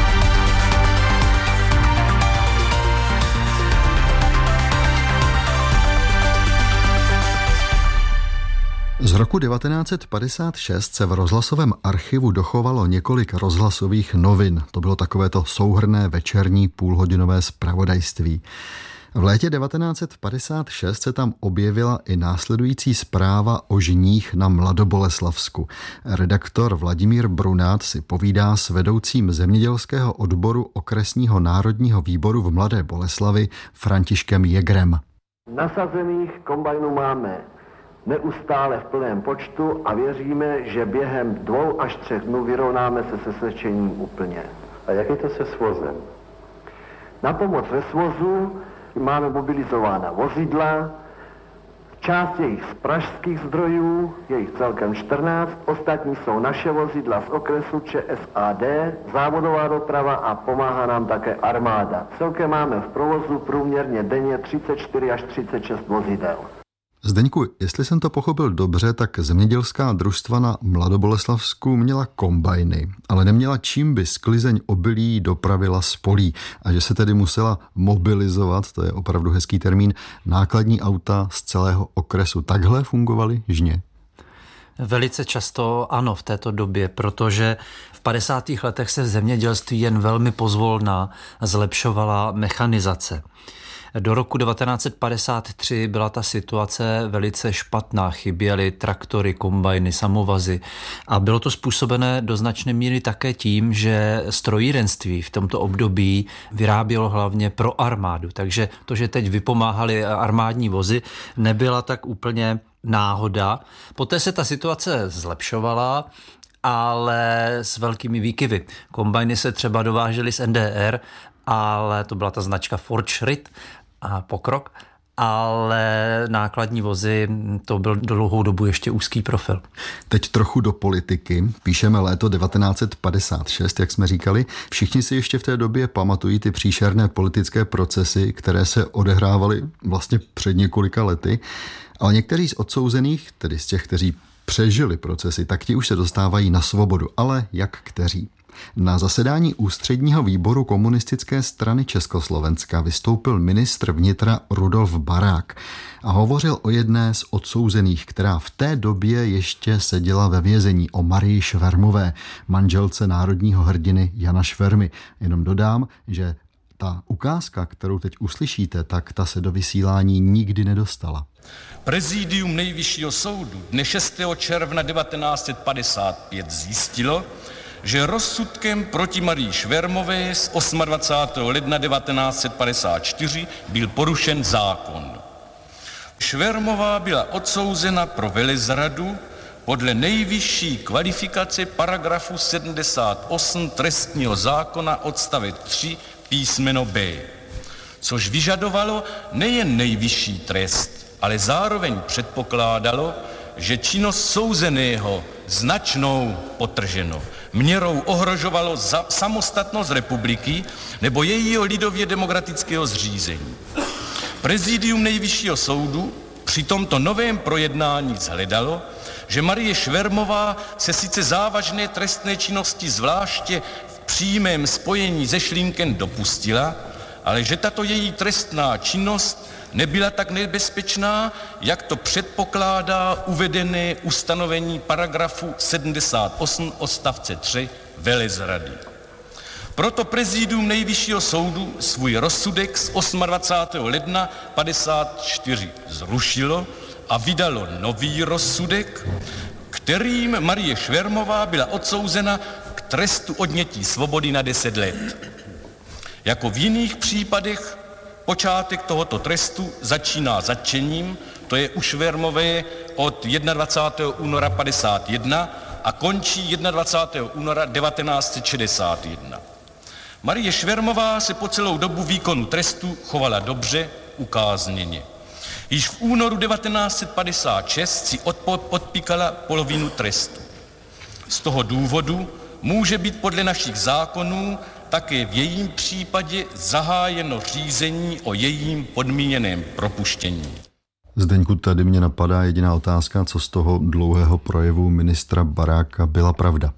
Z roku devatenáct set padesát šest se v rozhlasovém archivu dochovalo několik rozhlasových novin. To bylo takovéto souhrnné večerní půlhodinové zpravodajství. V létě devatenáct set padesát šest se tam objevila i následující zpráva o žních na Mladoboleslavsku. Redaktor Vladimír Brunát si povídá s vedoucím zemědělského odboru okresního národního výboru v Mladé Boleslavi Františkem Jegrem. Nasazených kombajnů máme neustále v plném počtu a věříme, že během dvou až třech dnů vyrovnáme se se sečením úplně. A jak je to se svozem? Na pomoc ve svozu máme mobilizována vozidla, část je jich z pražských zdrojů, je jich celkem čtrnáct, ostatní jsou naše vozidla z okresu ČSAD, závodová doprava a pomáhá nám také armáda. Celkem máme v provozu průměrně denně třicet čtyři až třicet šest vozidel. Zdeňku, jestli jsem to pochopil dobře, tak zemědělská družstva na Mladoboleslavsku měla kombajny, ale neměla čím by sklizeň obilí dopravila z polí a že se tedy musela mobilizovat, to je opravdu hezký termín, nákladní auta z celého okresu. Takhle fungovaly žně? Velice často ano v této době, protože v padesátých letech se v zemědělství jen velmi pozvolna zlepšovala mechanizace. Do roku devatenáct set padesát tři byla ta situace velice špatná, chyběly traktory, kombajny, samovazy a bylo to způsobené do značné míry také tím, že strojírenství v tomto období vyrábělo hlavně pro armádu, takže to, že teď vypomáhali armádní vozy, nebyla tak úplně náhoda. Poté se ta situace zlepšovala, ale s velkými výkyvy. Kombajny se třeba dovážely z N D R, ale to byla ta značka Ford Schritt a Pokrok, ale nákladní vozy, to byl dlouhou dobu ještě úzký profil. Teď trochu do politiky. Píšeme léto devatenáct set padesát šest, jak jsme říkali. Všichni si ještě v té době pamatují ty příšerné politické procesy, které se odehrávaly vlastně před několika lety, ale někteří z odsouzených, tedy z těch, kteří přežili procesy, tak ti už se dostávají na svobodu. Ale jak kteří? Na zasedání ústředního výboru komunistické strany Československa vystoupil ministr vnitra Rudolf Barák a hovořil o jedné z odsouzených, která v té době ještě seděla ve vězení, o Marii Švermové, manželce národního hrdiny Jana Švermy. Jenom dodám, že ta ukázka, kterou teď uslyšíte, tak ta se do vysílání nikdy nedostala. Prezidium Nejvyššího soudu dne šestého června devatenáct set padesát pět zjistilo, že rozsudkem proti Marii Švermové z dvacátého osmého ledna devatenáct set padesát čtyři byl porušen zákon. Švermová byla odsouzena pro velezradu podle nejvyšší kvalifikace paragrafu sedmdesát osm trestního zákona odstavec tři písmeno B, což vyžadovalo nejen nejvyšší trest, ale zároveň předpokládalo, že činnost souzeného značnou potrženo měrou ohrožovalo za samostatnost republiky nebo jejího lidově demokratického zřízení. Prezidium Nejvyššího soudu při tomto novém projednání shledalo, že Marie Švermová se sice závažné trestné činnosti zvláště v přímém spojení se Šlínkem dopustila, ale že tato její trestná činnost nebyla tak nebezpečná, jak to předpokládá uvedené ustanovení paragrafu sedmdesát osm odstavce tři velezrady. Proto prezidium Nejvyššího soudu svůj rozsudek z dvacátého osmého ledna padesát čtyři zrušilo a vydalo nový rozsudek, kterým Marie Švermová byla odsouzena k trestu odnětí svobody na deset let. Jako v jiných případech počátek tohoto trestu začíná zatčením, to je u Švermové od dvacátého prvního února padesát jedna a končí dvacátého prvního února devatenáct set šedesát jedna. Marie Švermová se po celou dobu výkonu trestu chovala dobře, ukázněně. Již v únoru devatenáct set padesát šest si odpíkala polovinu trestu. Z toho důvodu může být podle našich zákonů také v jejím případě zahájeno řízení o jejím podmíněném propuštění. Zdeňku, tady mě napadá jediná otázka, co z toho dlouhého projevu ministra Baráka byla pravda.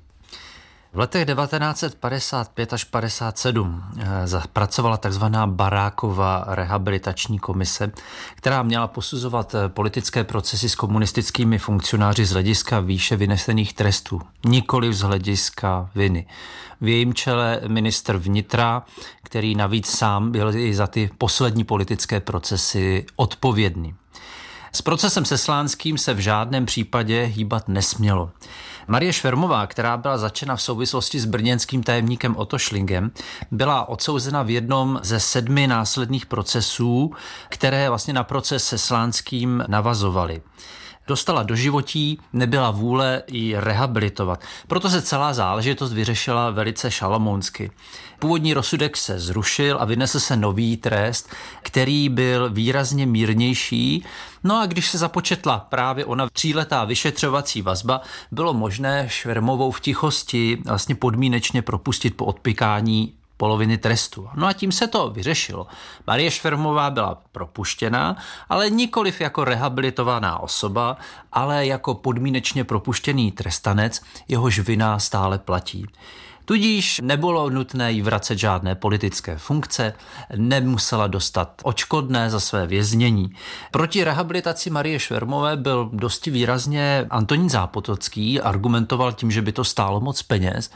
V letech devatenáct set padesát pět až padesát sedm pracovala takzvaná Barákova rehabilitační komise, která měla posuzovat politické procesy s komunistickými funkcionáři z hlediska výše vynesených trestů, nikoli z hlediska viny. V jejím čele ministr vnitra, který navíc sám byl i za ty poslední politické procesy odpovědný. S procesem se Slánským se v žádném případě hýbat nesmělo. Marie Švermová, která byla zatčena v souvislosti s brněnským tajemníkem Otto Schlingem, byla odsouzena v jednom ze sedmi následných procesů, které vlastně na proces se Slánským navazovaly. Dostala doživotí, nebyla vůle ji rehabilitovat. Proto se celá záležitost vyřešila velice šalomounsky. Původní rozsudek se zrušil a vynesl se nový trest, který byl výrazně mírnější. No a když se započetla právě ona tříletá vyšetřovací vazba, bylo možné Švermovou v tichosti vlastně podmínečně propustit po odpykání poloviny trestu. No a tím se to vyřešilo. Marie Švermová byla propuštěna, ale nikoliv jako rehabilitovaná osoba, ale jako podmínečně propuštěný trestanec, jehož vina stále platí. Tudíž nebylo nutné jí vracet žádné politické funkce, nemusela dostat odškodné za své věznění. Proti rehabilitaci Marie Švermové byl dosti výrazně Antonín Zápotocký, argumentoval tím, že by to stálo moc peněz,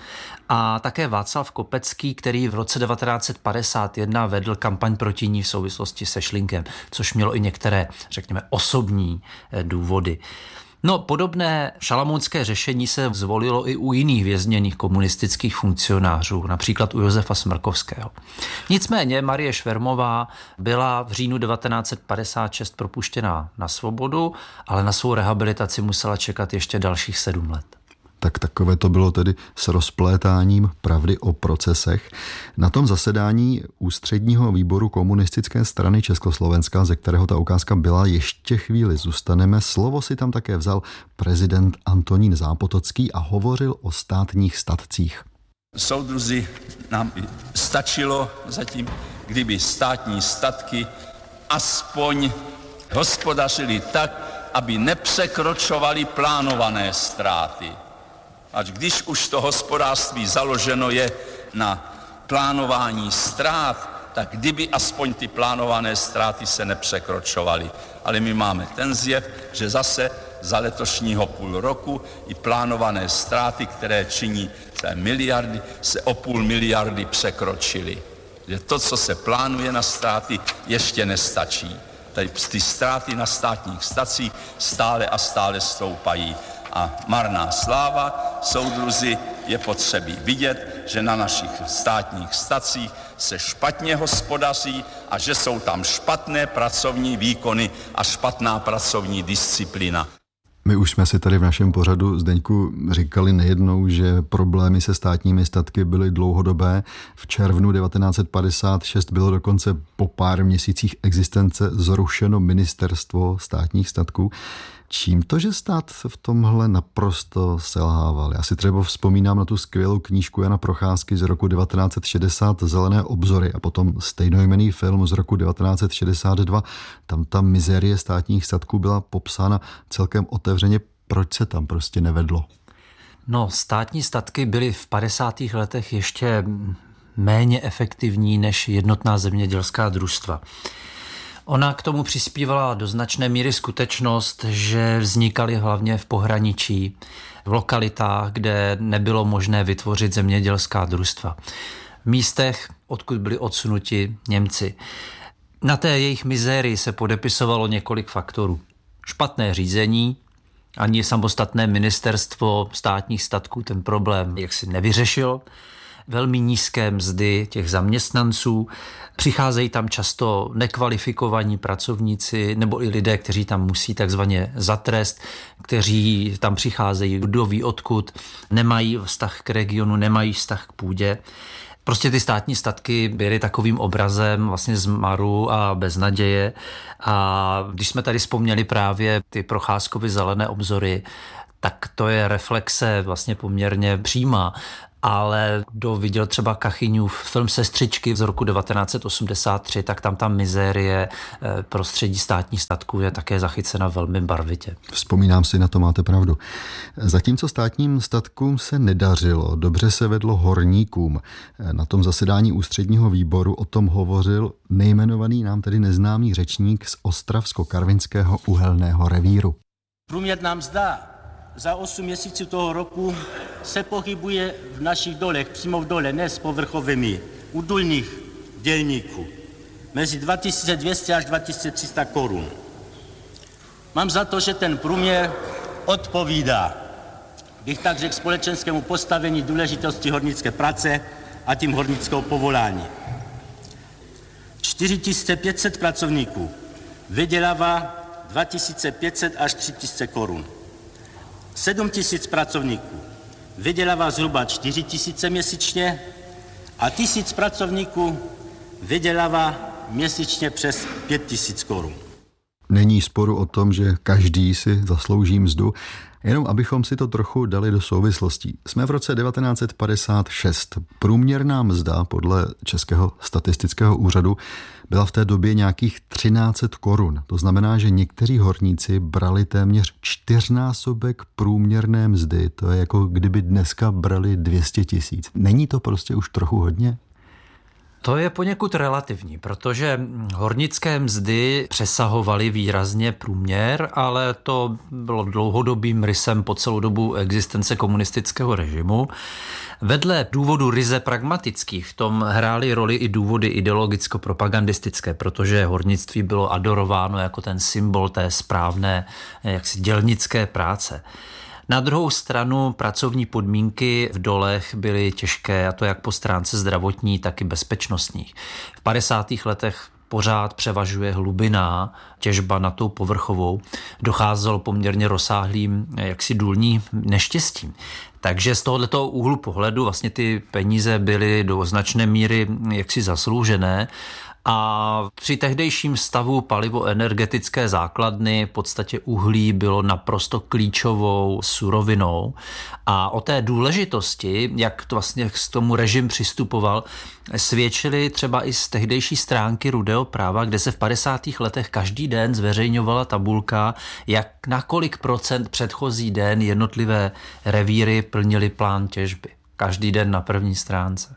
a také Václav Kopecký, který v roce devatenáct set padesát jedna vedl kampaň proti ní v souvislosti se Schlingem, což mělo i některé, řekněme, osobní důvody. No, podobné šalamounské řešení se zvolilo i u jiných vězněných komunistických funkcionářů, například u Josefa Smrkovského. Nicméně Marie Švermová byla v říjnu devatenáct set padesát šest propuštěná na svobodu, ale na svou rehabilitaci musela čekat ještě dalších sedm let. Tak takové to bylo tedy s rozplétáním pravdy o procesech. Na tom zasedání Ústředního výboru komunistické strany Československa, ze kterého ta ukázka byla, ještě chvíli zůstaneme. Slovo si tam také vzal prezident Antonín Zápotocký a hovořil o státních statcích. Soudruzi, nám by stačilo zatím, kdyby státní statky aspoň hospodařili tak, aby nepřekročovali plánované ztráty. Ať když už to hospodářství založeno je na plánování ztrát, tak kdyby aspoň ty plánované ztráty se nepřekročovaly. Ale my máme ten zjev, že zase za letošního půl roku i plánované ztráty, které činí té miliardy, se o půl miliardy překročily. Že to, co se plánuje na ztráty, ještě nestačí. Tady ty ztráty na státních stacích stále a stále stoupají. A marná sláva, soudruzi, je potřebí vidět, že na našich státních stacích se špatně hospodaří a že jsou tam špatné pracovní výkony a špatná pracovní disciplína. My už jsme si tady v našem pořadu, Zdeňku, říkali nejednou, že problémy se státními statky byly dlouhodobé. V červnu devatenáct set padesát šest bylo dokonce po pár měsících existence zrušeno ministerstvo státních statků. Čím to, že stát v tomhle naprosto selhával? Já si třeba vzpomínám na tu skvělou knížku Jana Procházky z roku devatenáct set šedesát Zelené obzory a potom stejnojmenný film z roku devatenáct set šedesát dva. Tam ta mizérie státních statků byla popsána celkem otevřeně. Proč se tam prostě nevedlo? No, státní statky byly v padesátých letech ještě méně efektivní než jednotná zemědělská družstva. Ona k tomu přispívala do značné míry skutečnost, že vznikaly hlavně v pohraničí, v lokalitách, kde nebylo možné vytvořit zemědělská družstva. V místech, odkud byli odsunuti Němci. Na té jejich mizérii se podepisovalo několik faktorů. Špatné řízení, ani samostatné ministerstvo státních statků ten problém jaksi nevyřešilo. Velmi nízké mzdy těch zaměstnanců, přicházejí tam často nekvalifikovaní pracovníci nebo i lidé, kteří tam musí takzvaně za trest, kteří tam přicházejí kdo ví odkud, nemají vztah k regionu, nemají vztah k půdě. Prostě ty státní statky byly takovým obrazem vlastně zmaru a beznaděje. A když jsme tady vzpomněli právě ty Procházkovy zelené obzory, tak to je reflexe vlastně poměrně přímá. Ale kdo viděl třeba Kachyňův film Sestřičky z roku devatenáct set osmdesát tři, tak tam ta mizérie prostředí státních statků je také zachycena velmi barvitě. Vzpomínám si, na to máte pravdu. Zatímco státním statkům se nedařilo, dobře se vedlo horníkům. Na tom zasedání ústředního výboru o tom hovořil nejmenovaný nám tedy neznámý řečník z Ostravsko-Karvinského uhelného revíru. Průměrná mzda za osm měsíců toho roku se pohybuje v našich dolech, přímo v dole, ne s povrchovými, u důlních dělníků, mezi dva tisíce dvě stě až dva tisíce tři sta korun. Mám za to, že ten průměr odpovídá, bych tak řekl, společenskému postavení důležitosti hornické práce a tím hornického povolání. čtyři tisíce pět set pracovníků vydělává dva tisíce pět set až tři tisíce korun. sedm tisíc pracovníků vydělává zhruba čtyři tisíce měsíčně a tisíc pracovníků vydělává měsíčně přes pět tisíc korun. Není sporu o tom, že každý si zaslouží mzdu, jenom abychom si to trochu dali do souvislostí. Jsme v roce devatenáct set padesát šest. Průměrná mzda podle Českého statistického úřadu byla v té době nějakých třináct set korun. To znamená, že někteří horníci brali téměř čtyřnásobek průměrné mzdy. To je jako kdyby dneska brali dvě stě tisíc. Není to prostě už trochu hodně? To je poněkud relativní, protože hornické mzdy přesahovaly výrazně průměr, ale to bylo dlouhodobým rysem po celou dobu existence komunistického režimu. Vedle důvodů ryze pragmatických v tom hrály roli i důvody ideologicko-propagandistické, protože hornictví bylo adorováno jako ten symbol té správné jaksi dělnické práce. Na druhou stranu pracovní podmínky v dolech byly těžké, a to jak po stránce zdravotní, tak i bezpečnostní. V padesátých letech pořád převažuje hlubinná těžba nad tou povrchovou. Docházelo poměrně rozsáhlým jaksi důlním neštěstím. Takže z tohoto úhlu pohledu vlastně ty peníze byly do značné míry jaksi zasloužené. A při tehdejším stavu palivo-energetické základny v podstatě uhlí bylo naprosto klíčovou surovinou. A o té důležitosti, jak to vlastně k tomu režim přistupoval, svědčily třeba i z tehdejší stránky Rudého práva, kde se v padesátých letech každý den zveřejňovala tabulka, jak na kolik procent předchozí den jednotlivé revíry plnily plán těžby. Každý den na první stránce.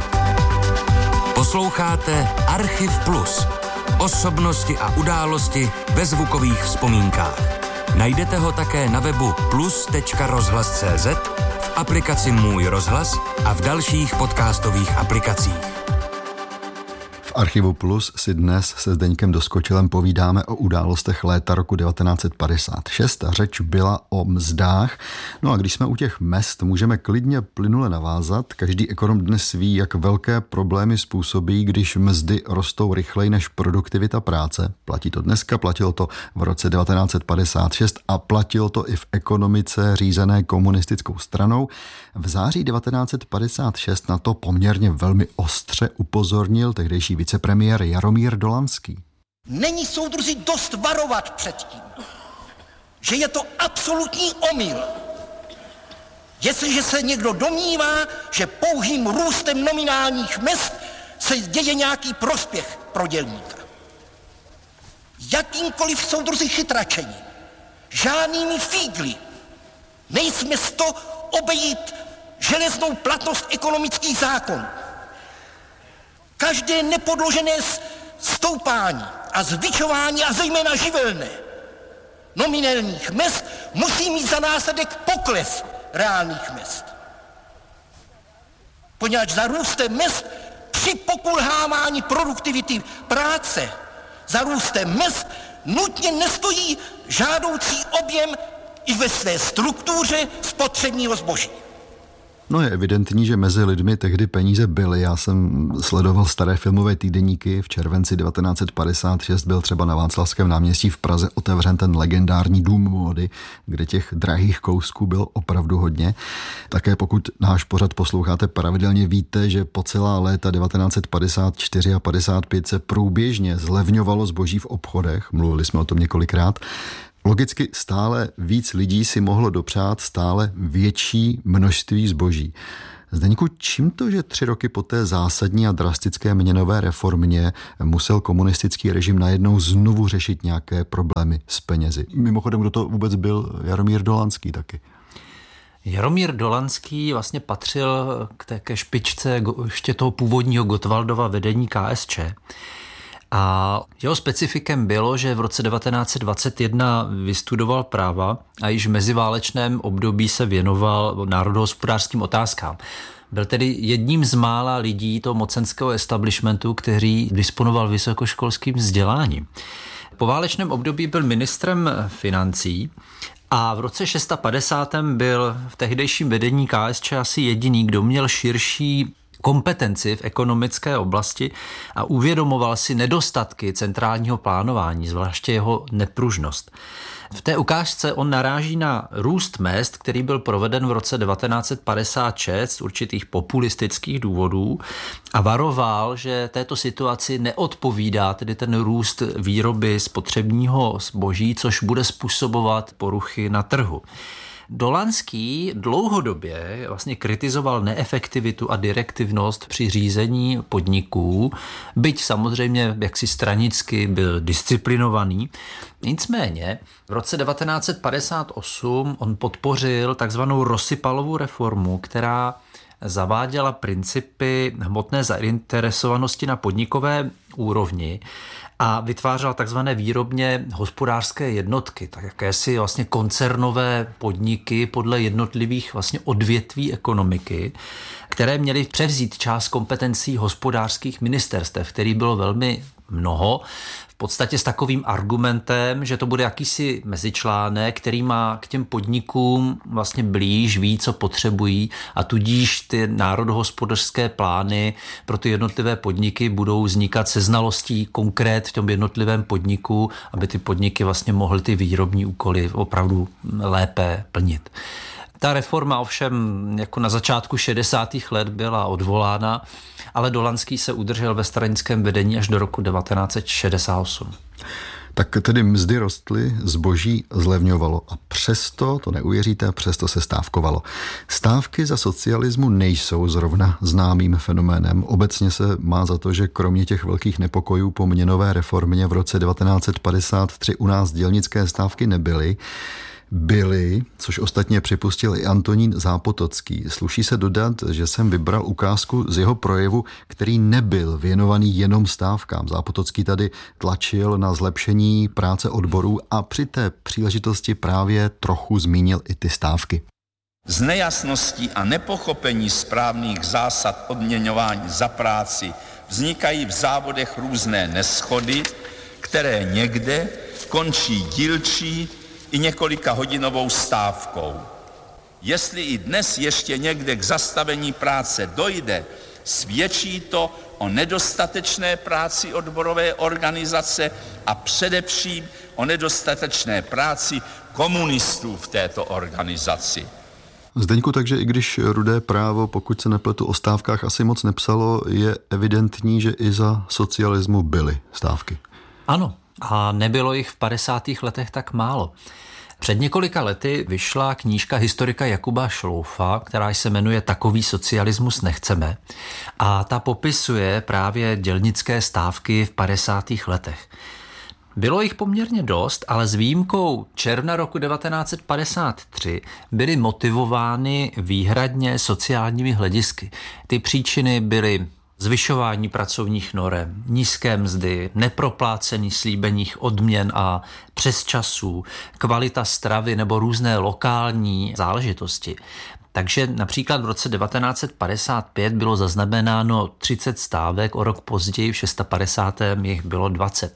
Posloucháte Archiv Plus. Osobnosti a události ve zvukových vzpomínkách. Najdete ho také na webu plus tečka rozhlas tečka cé zet, v aplikaci Můj rozhlas a v dalších podcastových aplikacích. V Archivu Plus si dnes se Zdeňkem Doskočilem povídáme o událostech léta roku devatenáct set padesát šest a řeč byla o mzdách. No a když jsme u těch mezd, můžeme klidně plynule navázat. Každý ekonom dnes ví, jak velké problémy způsobí, když mzdy rostou rychleji než produktivita práce. Platí to dneska, platilo to v roce devatenáct set padesát šest a platilo to i v ekonomice řízené komunistickou stranou. V září devatenáct set padesát šest na to poměrně velmi ostře upozornil tehdejší vicepremiér Jaromír Dolanský. Není, soudruzi, dost varovat před tím, že je to absolutní omyl. Jestliže se někdo domnívá, že pouhým růstem nominálních mezd se děje nějaký prospěch pro dělníka. Jakýmkoliv, soudruzi, chytračením, žádnými fígly, nejsme z to obejít železnou platnost ekonomických zákonů. Každé nepodložené stoupání a zvyšování a zejména živelné nominálních mezd musí mít za následek pokles reálných mezd. Poněvadž za růstem mezd při pokulhávání produktivity práce, za růstem mezd nutně nestojí žádoucí objem i ve své struktuře spotřebního zboží. No je evidentní, že mezi lidmi tehdy peníze byly. Já jsem sledoval staré filmové týdeníky. V červenci devatenáct set padesát šest byl třeba na Václavském náměstí v Praze otevřen ten legendární dům módy, kde těch drahých kousků bylo opravdu hodně. Také pokud náš pořad posloucháte pravidelně, víte, že po celá léta devatenáct set padesát čtyři a padesát pět se průběžně zlevňovalo zboží v obchodech. Mluvili jsme o tom několikrát. Logicky stále víc lidí si mohlo dopřát stále větší množství zboží. Zdeňku, čím to, že tři roky po té zásadní a drastické měnové reformě musel komunistický režim najednou znovu řešit nějaké problémy s penězi? Mimochodem, kdo to vůbec byl? Jaromír Dolanský taky. Jaromír Dolanský vlastně patřil k té ke špičce ještě toho původního Gottwaldova vedení K S Č. A jeho specifikem bylo, že v roce devatenáct set dvacet jedna vystudoval práva a již v meziválečném období se věnoval národohospodářským otázkám. Byl tedy jedním z mála lidí toho mocenského establishmentu, který disponoval vysokoškolským vzděláním. Po válečném období byl ministrem financí a v roce padesátém šestém byl v tehdejším vedení K S Č asi jediný, kdo měl širší kompetenci v ekonomické oblasti a uvědomoval si nedostatky centrálního plánování, zvláště jeho nepružnost. V té ukázce on naráží na růst mezd, který byl proveden v roce devatenáct set padesát šest z určitých populistických důvodů a varoval, že této situaci neodpovídá tedy ten růst výroby spotřebního zboží, což bude způsobovat poruchy na trhu. Dolanský dlouhodobě vlastně kritizoval neefektivitu a direktivnost při řízení podniků, byť samozřejmě jaksi stranicky byl disciplinovaný. Nicméně v roce devatenáct set padesát osm on podpořil takzvanou Rosypalovu reformu, která zaváděla principy hmotné zainteresovanosti na podnikové úrovni a vytvářela takzvané výrobně hospodářské jednotky, tak jakési vlastně koncernové podniky podle jednotlivých vlastně odvětví ekonomiky, které měly převzít část kompetencí hospodářských ministerstev, který bylo velmi mnoho, v podstatě s takovým argumentem, že to bude jakýsi mezičlánek, který má k těm podnikům vlastně blíž, ví, co potřebují a tudíž ty národohospodářské plány pro ty jednotlivé podniky budou vznikat se znalostí konkrét v tom jednotlivém podniku, aby ty podniky vlastně mohly ty výrobní úkoly opravdu lépe plnit. Ta reforma ovšem jako na začátku šedesátých let byla odvolána, ale Dolanský se udržel ve stranickém vedení až do roku devatenáct set šedesát osm. Tak tedy mzdy rostly, zboží zlevňovalo a přesto, to neuvěříte, přesto se stávkovalo. Stávky za socialismu nejsou zrovna známým fenoménem. Obecně se má za to, že kromě těch velkých nepokojů po měnové reformě v roce devatenáct set padesát tři u nás dělnické stávky nebyly. Byly, což ostatně připustil i Antonín Zápotocký. Sluší se dodat, že jsem vybral ukázku z jeho projevu, který nebyl věnovaný jenom stávkám. Zápotocký tady tlačil na zlepšení práce odborů a při té příležitosti právě trochu zmínil i ty stávky. Z nejasností a nepochopení správných zásad odměňování za práci vznikají v závodech různé neshody, které někde končí dílčí i několika hodinovou stávkou. Jestli i dnes ještě někde k zastavení práce dojde, svědčí to o nedostatečné práci odborové organizace a především o nedostatečné práci komunistů v této organizaci. Zdeňku, takže i když Rudé právo, pokud se nepletu, o stávkách asi moc nepsalo, je evidentní, že i za socialismu byly stávky. Ano. A nebylo jich v padesátých letech tak málo. Před několika lety vyšla knížka historika Jakuba Šloufa, která se jmenuje Takový socialismus nechceme. A ta popisuje právě dělnické stávky v padesátých letech. Bylo jich poměrně dost, ale s výjimkou června roku devatenáct set padesát tři byly motivovány výhradně sociálními hledisky. Ty příčiny byly zvyšování pracovních norem, nízké mzdy, neproplácení slíbených odměn a přesčasů, kvalita stravy nebo různé lokální záležitosti. Takže například v roce devatenáct set padesát pět bylo zaznamenáno třicet stávek, o rok později v padesátém šestém jich bylo dvacet.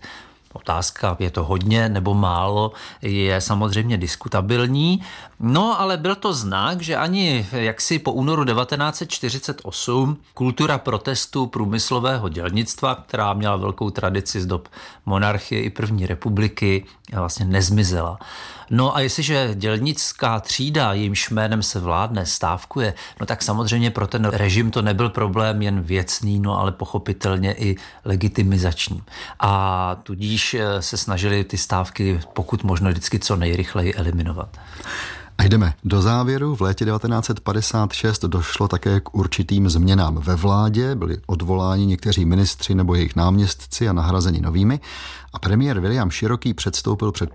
Otázka, je to hodně nebo málo, je samozřejmě diskutabilní. No, ale byl to znak, že ani jaksi po únoru devatenáct set čtyřicet osm kultura protestu průmyslového dělnictva, která měla velkou tradici z dob monarchie i první republiky, vlastně nezmizela. No a jestliže dělnická třída, jejímž jménem se vládne, stávkuje, no tak samozřejmě pro ten režim to nebyl problém jen věcný, no ale pochopitelně i legitimizační. A tudíž se snažili ty stávky pokud možno vždycky co nejrychleji eliminovat. A jdeme do závěru. V létě devatenáct set padesát šest došlo také k určitým změnám ve vládě. Byli odvoláni někteří ministři nebo jejich náměstci a nahrazeni novými. A premiér William Široký předstoupil před